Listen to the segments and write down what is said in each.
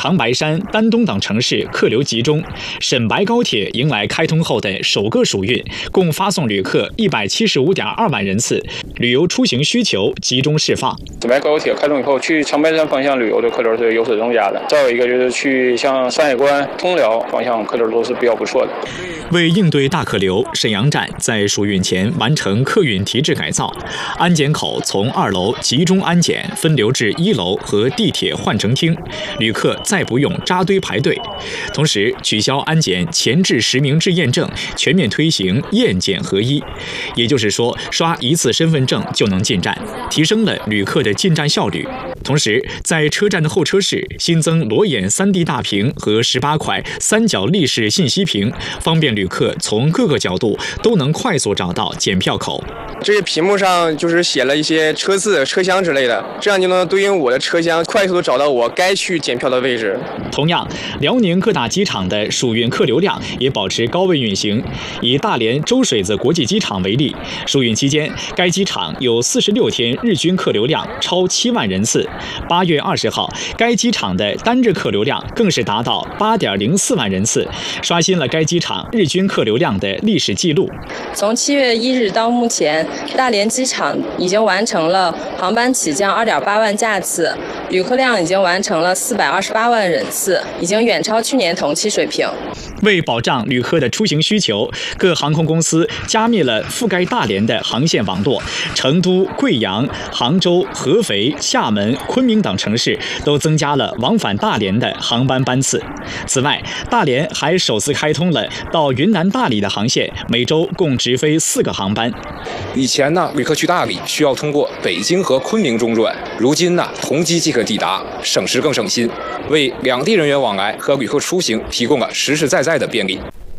长白山、丹东等城市客流集中，沈白高铁迎来开通后的首个暑运，共发送旅客175.2万人次，旅游出行需求集中释放。 沈白高铁开通以后，去长白山方向旅游的客流是有所增加的。再有一个就是去像山海关、通辽方向客流都是比较不错的。 为应对大客流，沈阳站在暑运前完成客运提质改造，安检口从2楼集中安检分流至1楼和地铁换乘厅，旅客再不用扎堆排队。同时取消安检前置实名制验证，全面推行验检合一，也就是说，刷1次身份证就能进站，提升了旅客的进站效率。同时，在车站的候车室新增裸眼3D 大屏和18块3角立式信息屏，方便旅客从各个角度都能快速找到检票口。 这些屏幕上就是写了一些车次、车厢之类的，这样就能对应我的车厢，快速找到我该去检票的位置。 同样，辽宁各大机场的暑运客流量也保持高位运行。以大连周水子国际机场为例，暑运期间，该机场有46天日均客流量超7万人次。8月20号，该机场的单日客流量更是达到8.04万人次，刷新了该机场日均客流量的历史记录。 从7月1日到目前，大连机场已经完成了航班起降2.8万架次，旅客量已经完成了428万人次，已经远超去年同期水平。 为保障旅客的出行需求，各航空公司加密了覆盖大连的航线网络，成都、贵阳、杭州、合肥、厦门、昆明等城市都增加了往返大连的航班班次。此外，大连还首次开通了到云南大理的航线，每周共直飞4个航班。 以前呢，旅客去大理需要通过北京和昆明中转，如今呢，同机即可抵达，省时更省心，为两地人员往来和旅客出行提供了实实在在的便利。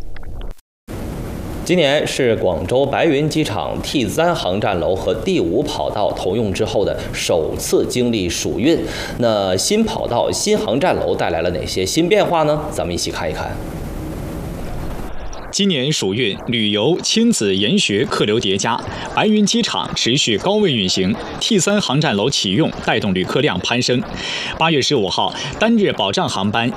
今年是广州白云机场 T3 航站楼和第5跑道投用之后的首次经历暑运。那新跑道、新航站楼带来了哪些新变化呢？咱们一起看一看。 今年暑运，旅游、亲子、研学客流叠加，白云机场持续高位运行 ，T3 航站楼启用带动旅客量攀升。8月15号，单日保障航班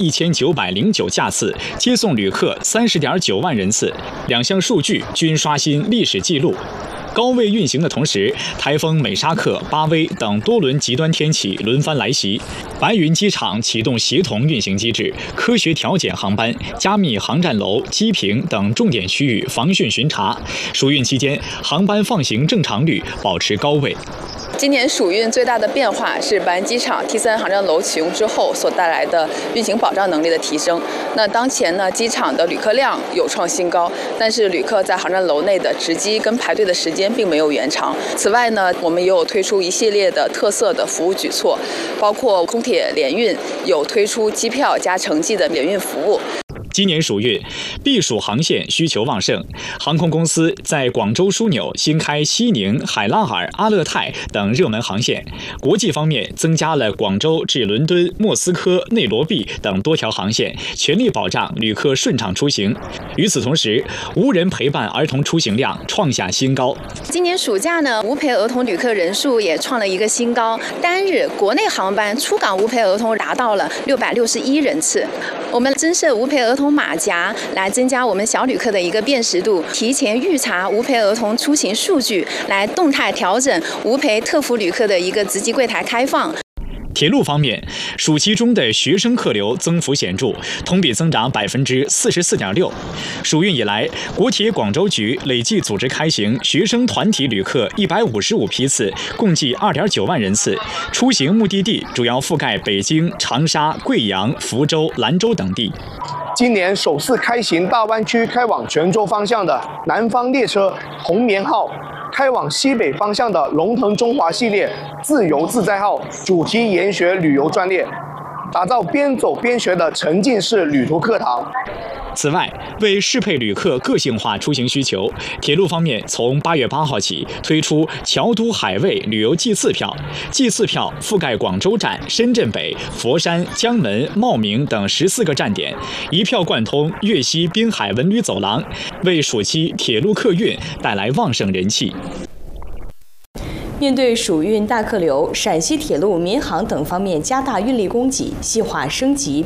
1909架次，接送旅客30.9万人次，两项数据均刷新历史纪录。高位运行的同时，台风美沙克、巴威等多轮极端天气轮番来袭，白云机场启动协同运行机制，科学调减航班，加密航站楼、机坪等重点区域防汛巡查。暑运期间，航班放行正常率保持高位。 今年暑运最大的变化是白云机场 T3 航站楼启用之后所带来的运行保障能力的提升。那当前呢，机场的旅客量有创新高，但是旅客在航站楼内的值机跟排队的时间并没有延长。此外呢，我们也有推出一系列的特色的服务举措，包括空铁联运有推出机票加城际的联运服务。 今年暑运，避暑航线需求旺盛，航空公司在广州枢纽新开西宁、海拉尔、阿勒泰等热门航线。国际方面增加了广州至伦敦、莫斯科、内罗毕等多条航线，全力保障旅客顺畅出行。与此同时，无人陪伴儿童出行量创下新高。 今年暑假呢，无陪儿童旅客人数也创了一个新高，单日国内航班出港无陪儿童达到了661人次。我们增设无陪儿童马甲，来增加我们小旅客的一个辨识度，提前预查无陪儿童出行数据，来动态调整无陪特服旅客的一个值机柜台开放。 铁路方面，暑期中的学生客流增幅显著，同比增长44.6%。暑运以来，国铁广州局累计组织开行学生团体旅客155批次，共计2.9万人次。出行目的地主要覆盖北京、长沙、贵阳、福州、兰州等地。 今年首次开行大湾区开往泉州方向的南方列车红棉号，开往西北方向的龙腾中华系列自由自在号主题研学旅游专列，打造边走边学的沉浸式旅途课堂。 此外，为适配旅客个性化出行需求，铁路方面从8月8号起推出侨都海味旅游季次票。季次票覆盖广州站、深圳北、佛山、江门、茂名等14个站点，一票贯通粤西滨海文旅走廊，为暑期铁路客运带来旺盛人气。 面对暑运大客流，陕西铁路、民航等方面加大运力供给，细化升级